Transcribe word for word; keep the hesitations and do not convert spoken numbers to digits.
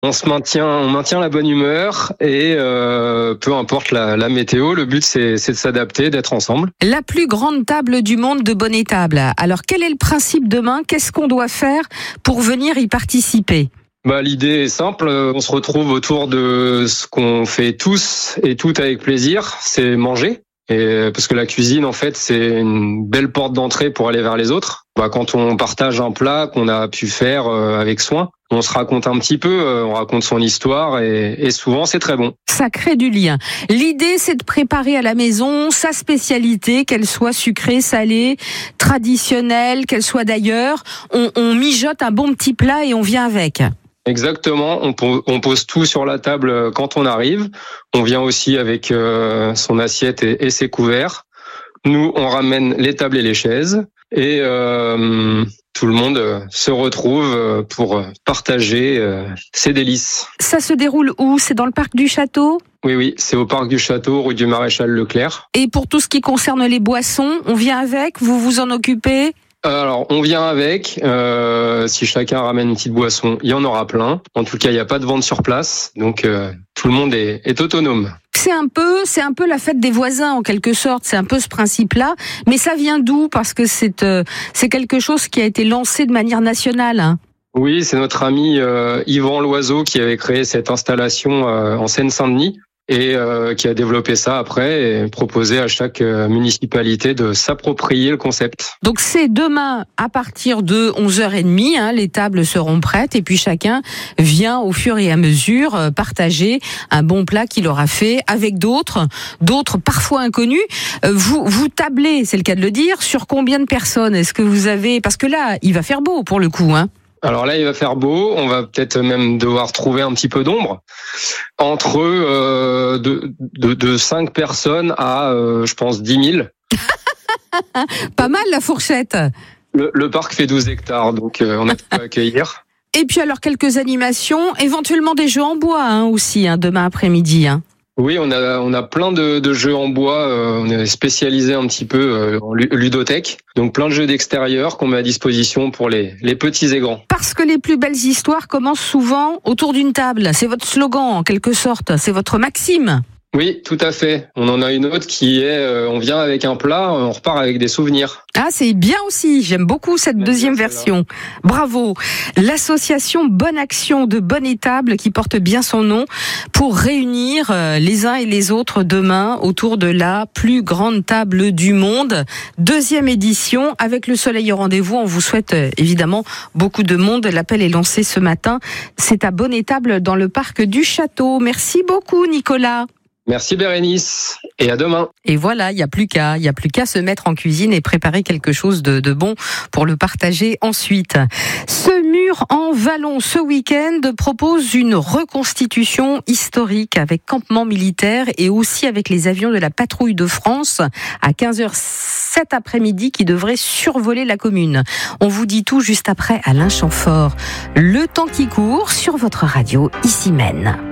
On se maintient, on maintient la bonne humeur et euh, peu importe la, la météo, le but c'est, c'est de s'adapter, d'être ensemble. La plus grande table du monde de Bonnet Table. Alors quel est le principe demain ? Qu'est-ce qu'on doit faire pour venir y participer ? Bah, l'idée est simple, on se retrouve autour de ce qu'on fait tous et toutes avec plaisir, c'est manger. Et parce que la cuisine, en fait, c'est une belle porte d'entrée pour aller vers les autres. Bah, quand on partage un plat qu'on a pu faire avec soin, on se raconte un petit peu, on raconte son histoire et, et souvent c'est très bon. Ça crée du lien. L'idée, c'est de préparer à la maison sa spécialité, qu'elle soit sucrée, salée, traditionnelle, qu'elle soit d'ailleurs. On, on mijote un bon petit plat et on vient avec. Exactement, on, po- on pose tout sur la table quand on arrive. On vient aussi avec euh, son assiette et, et ses couverts. Nous, on ramène les tables et les chaises et euh, tout le monde se retrouve pour partager euh, ses délices. Ça se déroule où ? C'est dans le parc du château ? Oui, oui, c'est au parc du château, rue du Maréchal Leclerc. Et pour tout ce qui concerne les boissons, on vient avec ? Vous vous en occupez ? Alors, on vient avec. Euh, si chacun ramène une petite boisson, il y en aura plein. En tout cas, il n'y a pas de vente sur place, donc euh, tout le monde est, est autonome. C'est un peu, c'est un peu la fête des voisins en quelque sorte. C'est un peu ce principe-là. Mais ça vient d'où ? Parce que c'est, euh, c'est quelque chose qui a été lancé de manière nationale. Hein. Oui, c'est notre ami euh, Yvan Loiseau qui avait créé cette installation euh, en Seine-Saint-Denis. Et euh, qui a développé ça après et proposé à chaque euh, municipalité de s'approprier le concept. Donc c'est demain à partir de onze heures trente, hein, les tables seront prêtes et puis chacun vient au fur et à mesure euh, partager un bon plat qu'il aura fait avec d'autres, d'autres parfois inconnus. Euh, vous vous tablez, c'est le cas de le dire, sur combien de personnes ? Est-ce que vous avez... Parce que là, il va faire beau pour le coup, hein. Alors là, il va faire beau. On va peut-être même devoir trouver un petit peu d'ombre entre euh, de, de, de cinq personnes à, euh, je pense, dix mille. Pas mal la fourchette. Le, le parc fait douze hectares, donc euh, on a tout à accueillir. Et puis alors quelques animations, éventuellement des jeux en bois hein, aussi, hein, demain après-midi. Hein. Oui, on a on a plein de, de jeux en bois. Euh, on est spécialisé un petit peu euh, en ludothèque, donc plein de jeux d'extérieur qu'on met à disposition pour les les petits et grands. Parce que les plus belles histoires commencent souvent autour d'une table. C'est votre slogan en quelque sorte, c'est votre maxime. Oui, tout à fait. On en a une autre qui est euh, on vient avec un plat, on repart avec des souvenirs. Ah, c'est bien aussi. J'aime beaucoup cette J'aime deuxième version. Bravo. L'association Bonne Action de Bonnet Table qui porte bien son nom pour réunir les uns et les autres demain autour de la plus grande table du monde. Deuxième édition avec le soleil au rendez-vous. On vous souhaite évidemment beaucoup de monde. L'appel est lancé ce matin. C'est à Bonnet Table dans le parc du Château. Merci beaucoup, Nicolas. Merci Bérénice et à demain. Et voilà, il n'y a plus qu'à, il y a plus qu'à se mettre en cuisine et préparer quelque chose de, de bon pour le partager ensuite. Ce mur en vallon ce week-end propose une reconstitution historique avec campement militaire et aussi avec les avions de la patrouille de France à quinze heures cet après-midi qui devrait survoler la commune. On vous dit tout juste après Alain Chamfort. Le temps qui court sur votre radio, ici Maine.